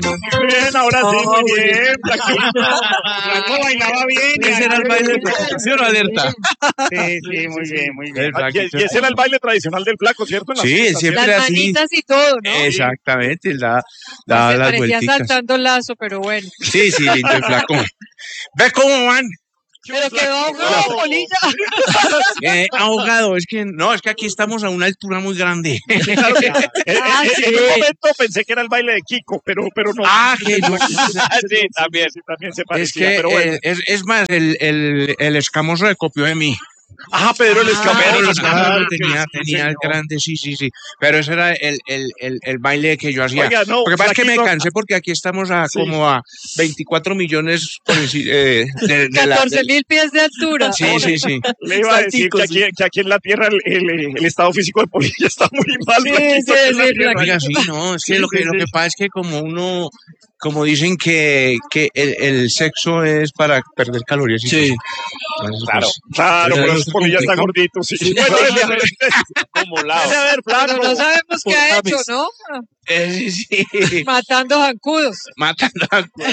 Bien, ahora sí, muy bien. Flaco bailaba bien. Ese era el baile de ¿sí o no, Alerta? Sí, muy bien, muy bien. Y ese era el baile tradicional del flaco, ¿cierto? Sí, siempre Las así. manitas y todo, ¿no? Exactamente, da Se las parecía vuelticas. saltando lazo, pero bueno. Sí, lindo el flaco. ¿Ves cómo van? Pero quedó ahogado, Polilla. Ahogado, es que aquí estamos a una altura muy grande. Claro que, en un momento pensé que era el baile de Kiko, pero no. Que no. Sí, también se parecía, Es que pero bueno. es más, el escamoso le copió de mí. Pero el escamoso. Tenía el grande, sí. Pero ese era el baile que yo hacía. Oiga, no, lo que pasa es que me Flaquito. cansé porque aquí estamos como a 24 millones de 14.000 pies de altura. Sí. Le iba a decir que aquí en la tierra el estado físico de Polilla está muy mal. Flaquito, sí, en la tierra. Oiga, sí, no, es que lo que pasa es que como dicen que el sexo es para perder calorías. Sí. Entonces, Claro, pero eso es Polilla está complicado. gordito, sí. Acumulado. Pero no sabemos qué ha hecho, ¿no? Sí. Matando zancudos. Matando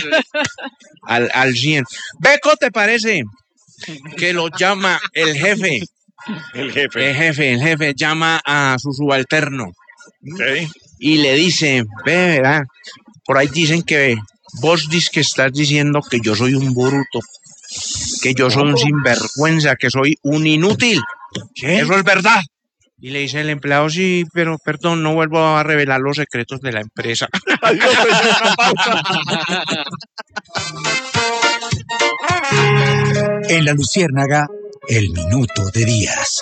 al 100. Beco, ¿te parece? Que lo llama el jefe. El jefe. El jefe llama a su subalterno Okay. y le dice, verá, por ahí dicen que vos dices que estás diciendo que yo soy un bruto, que yo soy un sinvergüenza, que soy un inútil. ¿Qué? Eso es verdad. Y le dice el empleado, sí, pero perdón, no vuelvo a revelar los secretos de la empresa. Adiós, una pausa. En La Luciérnaga, el minuto de Díaz.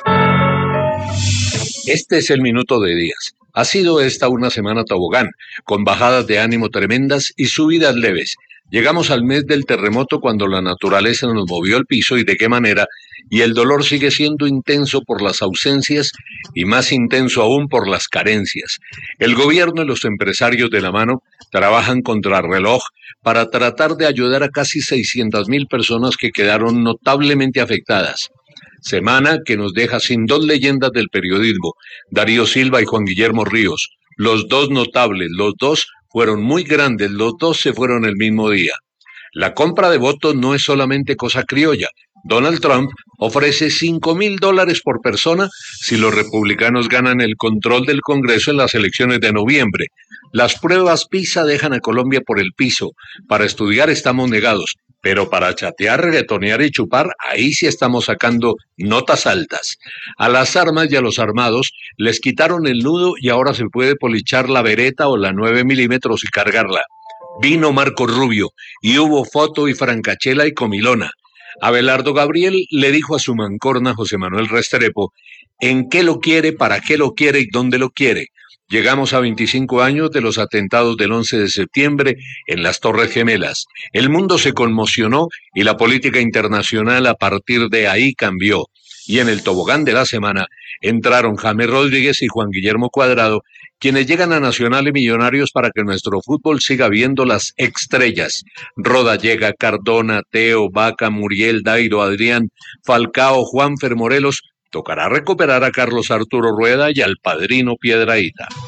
Este es el minuto de Díaz. Ha sido esta una semana tobogán, con bajadas de ánimo tremendas y subidas leves. Llegamos al mes del terremoto cuando la naturaleza nos movió el piso y de qué manera, y el dolor sigue siendo intenso por las ausencias y más intenso aún por las carencias. El gobierno y los empresarios de la mano trabajan contra reloj para tratar de ayudar a casi 600.000 personas que quedaron notablemente afectadas. Semana que nos deja sin dos leyendas del periodismo, Darío Silva y Juan Guillermo Ríos. Los dos notables, los dos fueron muy grandes, los dos se fueron el mismo día. La compra de votos no es solamente cosa criolla. Donald Trump ofrece $5,000 por persona si los republicanos ganan el control del Congreso en las elecciones de noviembre. Las pruebas PISA dejan a Colombia por el piso. Para estudiar estamos negados, pero para chatear, reggaetonear y chupar, ahí sí estamos sacando notas altas. A las armas y a los armados les quitaron el nudo y ahora se puede polichar la Beretta o la 9 milímetros y cargarla. Vino Marco Rubio y hubo foto y francachela y comilona. Abelardo Gabriel le dijo a su mancorna José Manuel Restrepo en qué lo quiere, para qué lo quiere y dónde lo quiere. Llegamos a 25 años de los atentados del 11 de septiembre en las Torres Gemelas. El mundo se conmocionó y la política internacional a partir de ahí cambió. Y en el tobogán de la semana entraron James Rodríguez y Juan Guillermo Cuadrado, quienes llegan a Nacional y Millonarios para que nuestro fútbol siga viendo las estrellas. Rodallega, Cardona, Teo, Vaca, Muriel, Dairo, Adrián, Falcao, Juanfer Morelos. Tocará recuperar a Carlos Arturo Rueda y al padrino Piedrahíta.